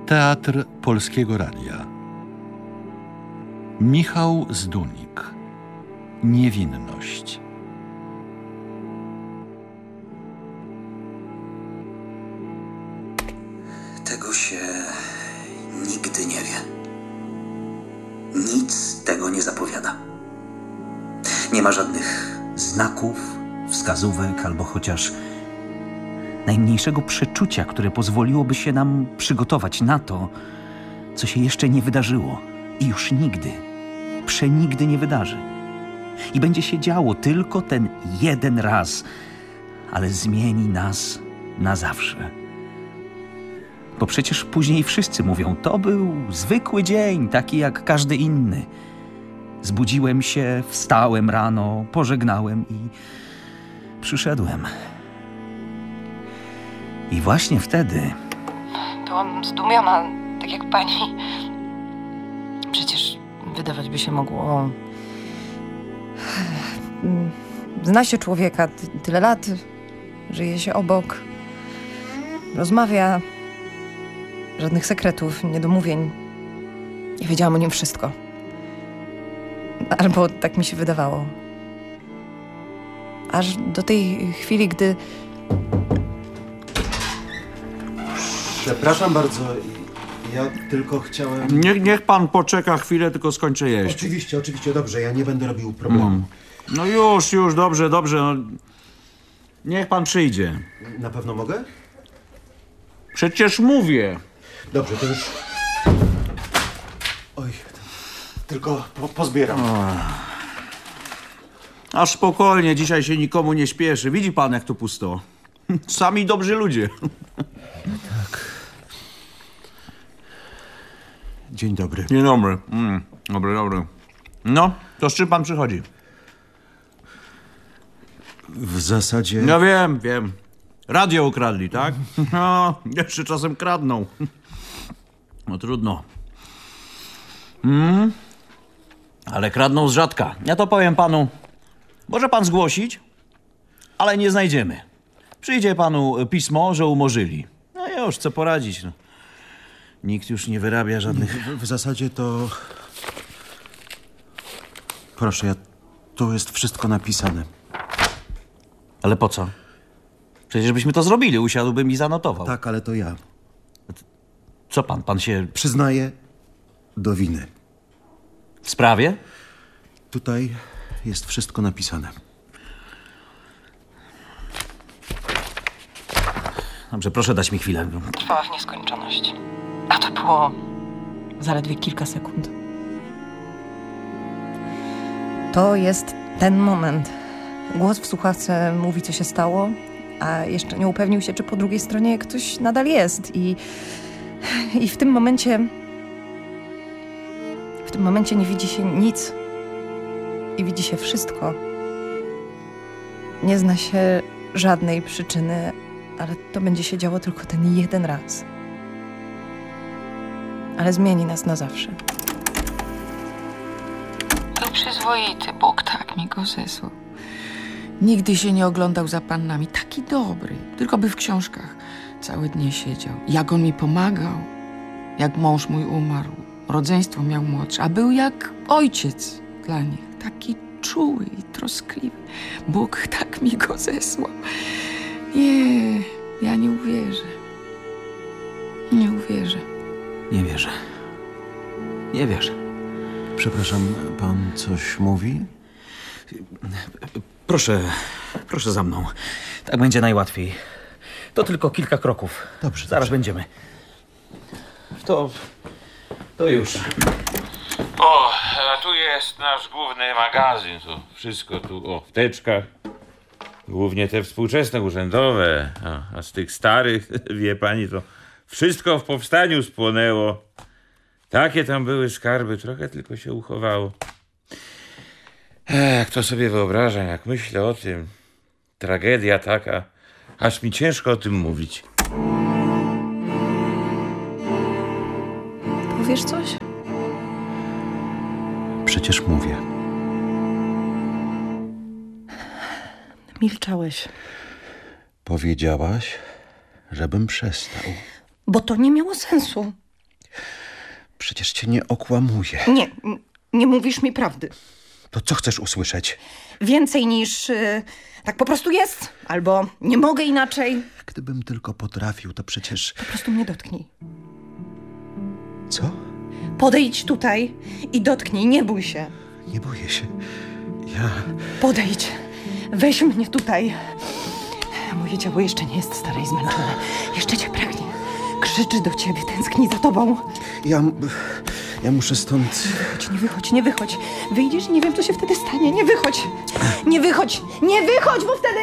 Teatr Polskiego Radia. Michał Zdunik. Niewinność. Tego się nigdy nie wie. Nic tego nie zapowiada. Nie ma żadnych znaków, wskazówek albo chociaż najmniejszego przeczucia, które pozwoliłoby się nam przygotować na to, co się jeszcze nie wydarzyło i już nigdy, przenigdy nie wydarzy. I będzie się działo tylko ten jeden raz, ale zmieni nas na zawsze. Bo przecież później wszyscy mówią, to był zwykły dzień, taki jak każdy inny. Zbudziłem się, wstałem rano, pożegnałem i przyszedłem. I właśnie wtedy... Byłam zdumiona, tak jak pani. Przecież wydawać by się mogło... Zna się człowieka tyle lat, żyje się obok, rozmawia, żadnych sekretów, niedomówień. Ja wiedziałam o nim wszystko. Albo tak mi się wydawało. Aż do tej chwili, gdy... Przepraszam bardzo, ja tylko chciałem... Niech pan poczeka chwilę, tylko skończę jeść. Oczywiście, dobrze, ja nie będę robił problemu. No już, dobrze. No. Niech pan przyjdzie. Na pewno mogę? Przecież mówię. Dobrze, to już... Oj, tylko pozbieram. A spokojnie, dzisiaj się nikomu nie śpieszy. Widzi pan, jak tu pusto. Sami dobrzy ludzie. Tak. Dzień dobry. Dzień dobry. Dobry. No, to z czym pan przychodzi? W zasadzie... No wiem. Radio ukradli, tak? No, jeszcze czasem kradną. No trudno. Ale kradną z rzadka. Ja to powiem panu. Może pan zgłosić, ale nie znajdziemy. Przyjdzie panu pismo, że umorzyli. No już, co poradzić. No. Nikt już nie wyrabia żadnych... W zasadzie to... Proszę, tu jest wszystko napisane. Ale po co? Przecież byśmy to zrobili, usiadłbym i zanotował. Tak, ale to ja. Co pan? Pan się... Przyznaję do winy. W sprawie? Tutaj jest wszystko napisane. Dobrze, proszę dać mi chwilę. Trwała w nieskończoność. A to było zaledwie kilka sekund. To jest ten moment. Głos w słuchawce mówi, co się stało, a jeszcze nie upewnił się, czy po drugiej stronie ktoś nadal jest. I w tym momencie... W tym momencie nie widzi się nic. I widzi się wszystko. Nie zna się żadnej przyczyny, ale to będzie się działo tylko ten jeden raz. Ale zmieni nas na zawsze. Był przyzwoity Bóg, tak mi go zesłał. Nigdy się nie oglądał za pannami. Taki dobry. Tylko by w książkach całe dnie siedział. Jak on mi pomagał. Jak mąż mój umarł. Rodzeństwo miał młodsze. A był jak ojciec dla nich. Taki czuły i troskliwy. Bóg tak mi go zesłał. Nie, ja nie uwierzę. Nie uwierzę. Nie wierzę. Przepraszam, pan coś mówi? Proszę za mną. Tak będzie najłatwiej. To tylko kilka kroków. Dobrze. Zaraz będziemy. To już. O, a tu jest nasz główny magazyn. To wszystko tu w teczkach. Głównie te współczesne, urzędowe. A z tych starych, wie pani, to wszystko w powstaniu spłonęło. Takie tam były skarby, trochę tylko się uchowało. Kto sobie wyobraża, jak myślę o tym. Tragedia taka, aż mi ciężko o tym mówić. Powiesz coś? Przecież mówię. Milczałeś. Powiedziałaś, żebym przestał. Bo to nie miało sensu. Przecież cię nie okłamuję. Nie mówisz mi prawdy. To co chcesz usłyszeć? Więcej niż tak po prostu jest. Albo nie mogę inaczej. Gdybym tylko potrafił, to przecież... Po prostu mnie dotknij. Co? Podejdź tutaj i dotknij, nie bój się. Nie boję się. Ja... Podejdź. Weź mnie tutaj. Moje ciało jeszcze nie jest stare i zmęczone. Jeszcze cię pragnie. Krzyczy do ciebie, tęskni za tobą. Ja muszę stąd... Nie wychodź. Wyjdziesz i nie wiem, co się wtedy stanie. Nie wychodź, bo wtedy...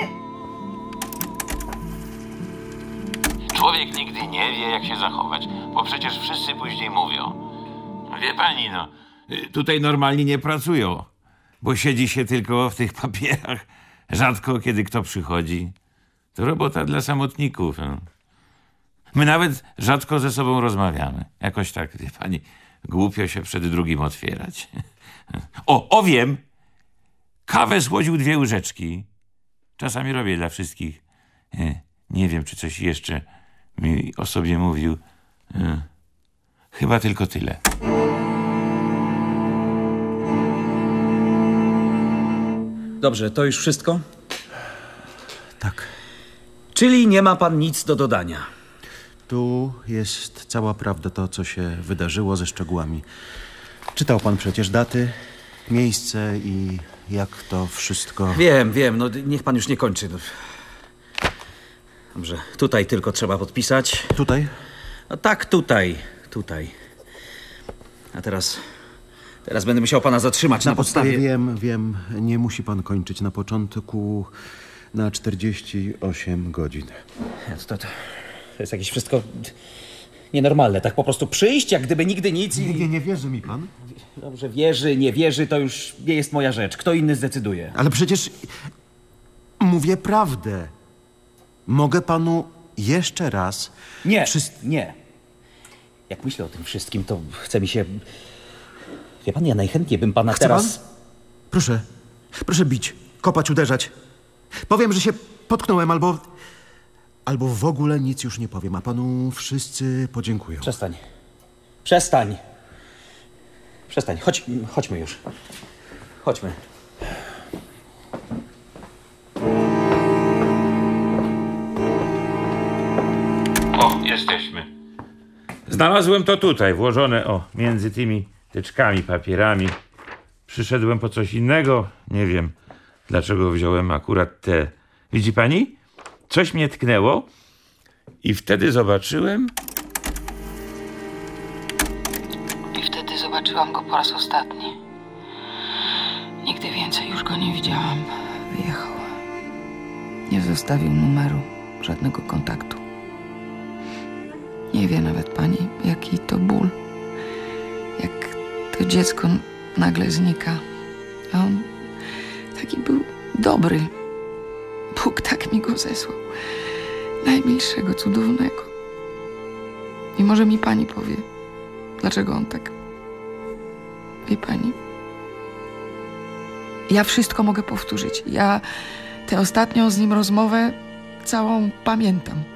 Człowiek nigdy nie wie, jak się zachować, bo przecież wszyscy później mówią. Wie pani, no, tutaj normalnie nie pracują, bo siedzi się tylko w tych papierach. Rzadko kiedy kto przychodzi. To robota dla samotników. No. My nawet rzadko ze sobą rozmawiamy. Jakoś tak, wie pani, głupio się przed drugim otwierać. O, wiem! Kawę słodził 2 łyżeczki. Czasami robię dla wszystkich. Nie wiem, czy coś jeszcze mi o sobie mówił. Chyba tylko tyle. Dobrze, to już wszystko? Tak. Czyli nie ma pan nic do dodania. Tu jest cała prawda, to co się wydarzyło ze szczegółami. Czytał pan przecież daty, miejsce i jak to wszystko... Wiem, no niech pan już nie kończy. Dobrze, tutaj tylko trzeba podpisać. Tutaj? No tak, tutaj. A teraz będę musiał pana zatrzymać na podstawie... Wiem, nie musi pan kończyć na początku na 48 godzin. To jest jakieś wszystko nienormalne. Tak po prostu przyjść, jak gdyby nigdy nic i... Nie wierzy mi pan? Dobrze, wierzy, nie wierzy, to już nie jest moja rzecz. Kto inny zdecyduje. Ale przecież mówię prawdę. Mogę panu jeszcze raz... Nie. Jak myślę o tym wszystkim, to chce mi się... Wie pan, ja najchętniej bym pana teraz... Pan? Proszę bić, kopać, uderzać. Powiem, że się potknąłem albo w ogóle nic już nie powiem, a panu wszyscy podziękują. Przestań. Chodźmy już. Chodźmy. O, jesteśmy. Znalazłem to tutaj, włożone, między tymi teczkami, papierami. Przyszedłem po coś innego. Nie wiem, dlaczego wziąłem akurat te. Widzi pani? Coś mnie tknęło i wtedy zobaczyłem... Zobaczyłam go po raz ostatni. Nigdy więcej już go nie widziałam. Wyjechał. Nie zostawił numeru, żadnego kontaktu. Nie wie nawet pani, jaki to ból. Jak to dziecko nagle znika. A on taki był dobry. Bóg tak mi go zesłał. Najmilszego, cudownego. I może mi pani powie, dlaczego on tak... Wie pani, ja wszystko mogę powtórzyć. Ja tę ostatnią z nim rozmowę całą pamiętam.